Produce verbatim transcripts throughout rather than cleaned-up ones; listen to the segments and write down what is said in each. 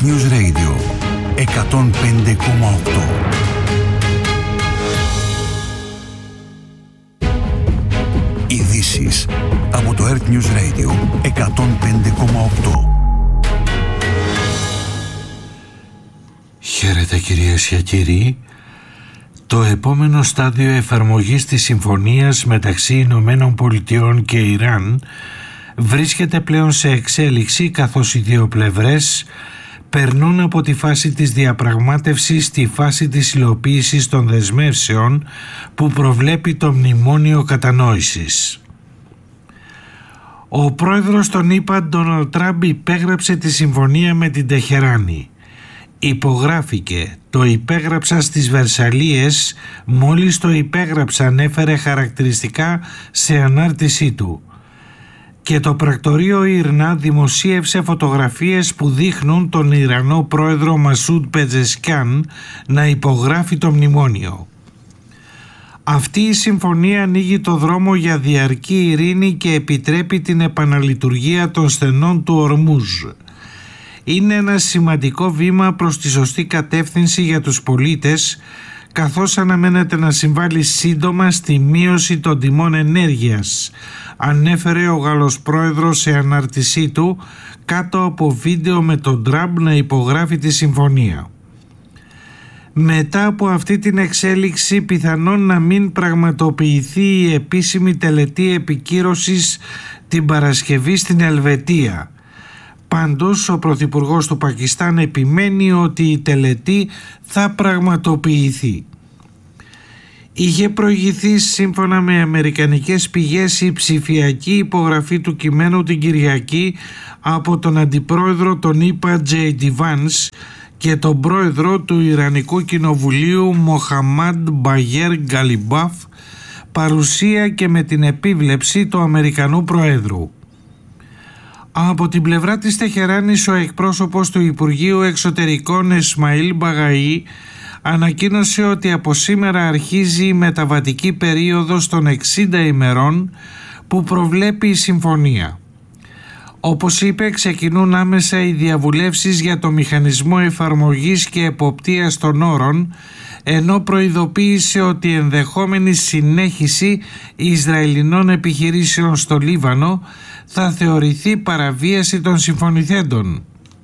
News Radio εκατόν πέντε κόμμα οκτώ. Ειδήσεις από το Earth News Radio εκατόν πέντε κόμμα οκτώ. Χαίρετε κυρίες και κύριοι. Το επόμενο στάδιο εφαρμογής της συμφωνίας μεταξύ Ηνωμένων Πολιτειών και Ιράν βρίσκεται πλέον σε εξέλιξη, καθώς οι δύο πλευρές περνούν από τη φάση της διαπραγμάτευσης στη φάση της υλοποίησης των δεσμεύσεων που προβλέπει το Μνημόνιο Κατανόησης. Ο πρόεδρος των ΗΠΑ, Ντόναλντ Τραμπ, υπέγραψε τη συμφωνία με την Τεχεράνη. Υπογράφηκε, το υπέγραψα στις Βερσαλίες, μόλις το υπέγραψαν, έφερε χαρακτηριστικά σε ανάρτησή του. Και το πρακτορείο Ήρνα δημοσίευσε φωτογραφίες που δείχνουν τον Ιρανό πρόεδρο Μασούντ Πεζεσκιάν να υπογράφει το μνημόνιο. Αυτή η συμφωνία ανοίγει το δρόμο για διαρκή ειρήνη και επιτρέπει την επαναλειτουργία των στενών του Ορμούζ. Είναι ένα σημαντικό βήμα προς τη σωστή κατεύθυνση για τους πολίτες, καθώς αναμένεται να συμβάλλει σύντομα στη μείωση των τιμών ενέργειας, ανέφερε ο Γάλλος πρόεδρος σε ανάρτησή του κάτω από βίντεο με τον Τραμπ να υπογράφει τη συμφωνία. Μετά από αυτή την εξέλιξη πιθανόν να μην πραγματοποιηθεί η επίσημη τελετή επικύρωσης την Παρασκευή στην Ελβετία. Πάντως ο πρωθυπουργός του Πακιστάν επιμένει ότι η τελετή θα πραγματοποιηθεί. Είχε προηγηθεί σύμφωνα με αμερικανικές πηγές η ψηφιακή υπογραφή του κειμένου την Κυριακή από τον αντιπρόεδρο των ΗΠΑ τζέι ντι Vance και τον πρόεδρο του Ιρανικού Κοινοβουλίου Μοχαμάντ Μπαγέρ Γκαλιμπάφ, παρουσία και με την επίβλεψη του Αμερικανού Προέδρου. Από την πλευρά της Τεχεράνης, ο εκπρόσωπος του Υπουργείου Εξωτερικών Ισμαήλ Μπαγαή ανακοίνωσε ότι από σήμερα αρχίζει η μεταβατική περίοδος των εξήντα ημερών που προβλέπει η συμφωνία. Όπως είπε, ξεκινούν άμεσα οι διαβουλεύσεις για το μηχανισμό εφαρμογής και εποπτείας των όρων, ενώ προειδοποίησε ότι η ενδεχόμενη συνέχιση Ισραηλινών επιχειρήσεων στο Λίβανο θα θεωρηθεί παραβίαση των συμφωνηθέντων.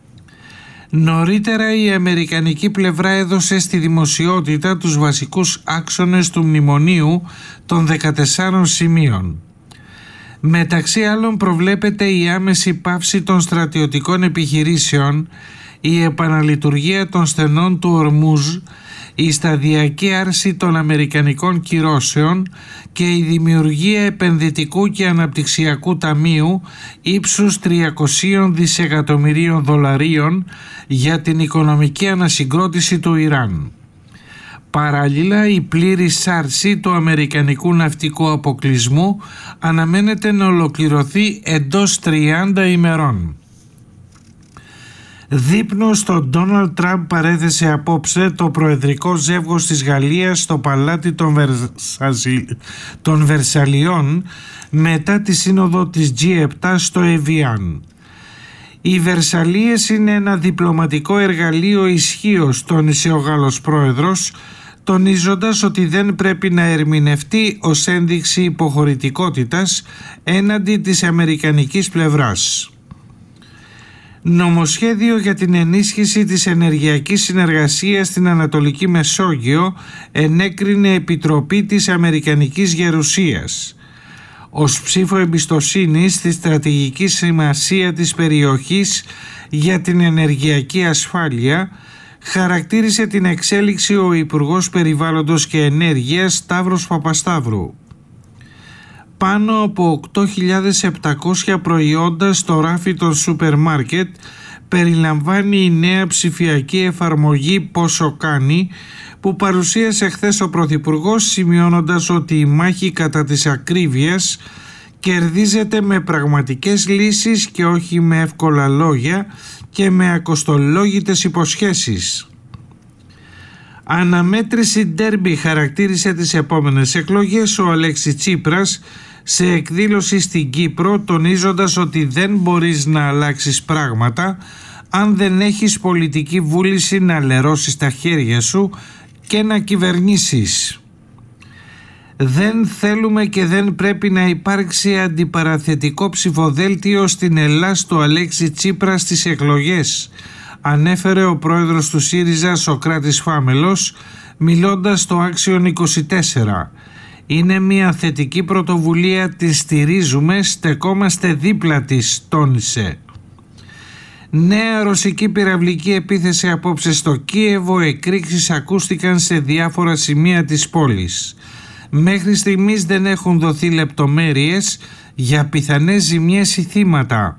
Νωρίτερα η αμερικανική πλευρά έδωσε στη δημοσιότητα τους βασικούς άξονες του μνημονίου των δεκατεσσάρων σημείων. Μεταξύ άλλων προβλέπεται η άμεση πάυση των στρατιωτικών επιχειρήσεων, η επαναλειτουργία των στενών του Ορμούζ, η σταδιακή άρση των αμερικανικών κυρώσεων και η δημιουργία επενδυτικού και αναπτυξιακού ταμείου ύψους τριακόσια δισεκατομμυρίων δολαρίων για την οικονομική ανασυγκρότηση του Ιράν. Παράλληλα, η πλήρης άρση του αμερικανικού ναυτικού αποκλεισμού αναμένεται να ολοκληρωθεί εντός τριάντα ημερών. Δείπνο στον Ντόναλντ Τραμπ παρέθεσε απόψε το προεδρικό ζεύγος της Γαλλίας στο παλάτι των, Βερσαζι... των Βερσαλιών μετά τη σύνοδο της τζι επτά στο Εβιάν. Οι Βερσαλίες είναι ένα διπλωματικό εργαλείο ισχύως, τόνισε ο Γάλλος πρόεδρος, τονίζοντας ότι δεν πρέπει να ερμηνευτεί ως ένδειξη υποχωρητικότητας έναντι της αμερικανικής πλευράς. Νομοσχέδιο για την ενίσχυση της ενεργειακής συνεργασίας στην Ανατολική Μεσόγειο ενέκρινε Επιτροπή της Αμερικανικής Γερουσίας. Ως ψήφο εμπιστοσύνης στη στρατηγική σημασία της περιοχής για την ενεργειακή ασφάλεια, χαρακτήρισε την εξέλιξη ο Υπουργός Περιβάλλοντος και Ενέργειας Σταύρος Παπασταύρου. Πάνω από οκτώ χιλιάδες επτακόσια προϊόντα στο ράφι των σούπερ μάρκετ περιλαμβάνει η νέα ψηφιακή εφαρμογή Πόσο Κάνει, που παρουσίασε χθες ο Πρωθυπουργός, σημειώνοντας ότι η μάχη κατά της ακρίβειας κερδίζεται με πραγματικές λύσεις και όχι με εύκολα λόγια και με ακοστολόγητες υποσχέσεις. Αναμέτρηση ντέρμπι χαρακτήρισε τις επόμενες εκλογές ο Αλέξης Τσίπρας σε εκδήλωση στην Κύπρο, τονίζοντας ότι δεν μπορείς να αλλάξεις πράγματα αν δεν έχεις πολιτική βούληση να λερώσεις τα χέρια σου και να κυβερνήσεις. Δεν θέλουμε και δεν πρέπει να υπάρξει αντιπαραθετικό ψηφοδέλτιο στην Ελλάς του Αλέξη Τσίπρα στις εκλογές, ανέφερε ο πρόεδρος του ΣΥΡΙΖΑ Σωκράτης Φάμελος μιλώντας στο Action είκοσι τέσσερα. Είναι μια θετική πρωτοβουλία, τη στηρίζουμε, στεκόμαστε δίπλα της, τόνισε. Νέα ρωσική πυραυλική επίθεση απόψε στο Κίεβο, εκρήξεις ακούστηκαν σε διάφορα σημεία της πόλης. Μέχρι στιγμής δεν έχουν δοθεί λεπτομέρειες για πιθανές ζημιές ή θύματα.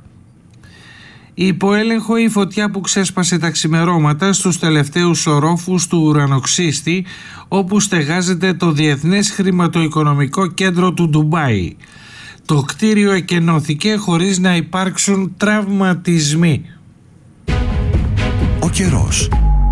Υπό η φωτιά που ξέσπασε τα ξημερώματα στους τελευταίους ορόφους του ουρανοξύστη, όπου στεγάζεται το Διεθνές Χρηματοοικονομικό Κέντρο του Ντουμπάι. Το κτίριο εκενώθηκε χωρίς να υπάρξουν τραυματισμοί. Ο καιρός.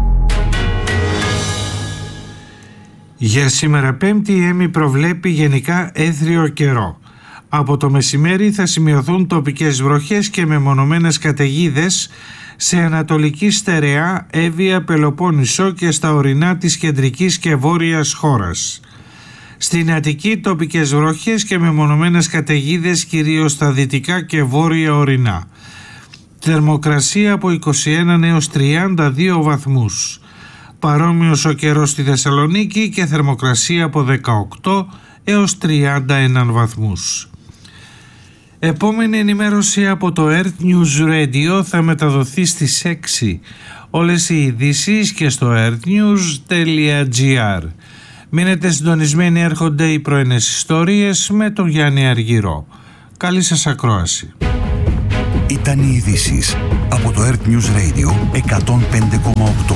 Για σήμερα Πέμπτη η ΕΜΗ προβλέπει γενικά έθριο καιρό. Από το μεσημέρι θα σημειωθούν τοπικές βροχές και μεμονωμένες καταιγίδες σε Ανατολική Στερεά, Εύβοια, Πελοπόννησο και στα ορεινά της κεντρικής και βόρειας χώρας. Στην Αττική τοπικές βροχές και μεμονωμένες καταιγίδες κυρίως στα δυτικά και βόρεια ορεινά. Θερμοκρασία από είκοσι ένα έως τριάντα δύο βαθμούς. Παρόμοιος ο καιρός στη Θεσσαλονίκη και θερμοκρασία από δεκαοκτώ έως τριάντα ένα βαθμούς. Επόμενη ενημέρωση από το Earth News Radio θα μεταδοθεί στις έξι. Όλες οι ειδήσεις και στο earthnews τελεία gr. Μείνετε συντονισμένοι, έρχονται οι πρωινές ιστορίες με τον Γιάννη Αργυρό. Καλή σας ακρόαση. Ήταν οι ειδήσεις από το Earth News Radio εκατόν πέντε κόμμα οκτώ.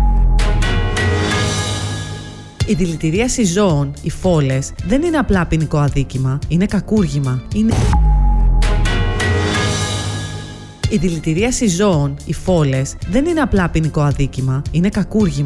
Η δηλητηρίαση ζώων, οι φόλες, δεν είναι απλά ποινικό αδίκημα, είναι κακούργημα. Είναι... Η δηλητηρίαση ζώων, οι φόλες, δεν είναι απλά ποινικό αδίκημα, είναι κακούργημα.